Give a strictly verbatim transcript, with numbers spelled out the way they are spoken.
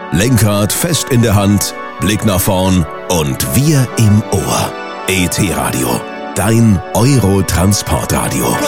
Lenkrad fest in der Hand, Blick nach vorn und wir im Ohr. E T Radio, dein Euro-Transportradio.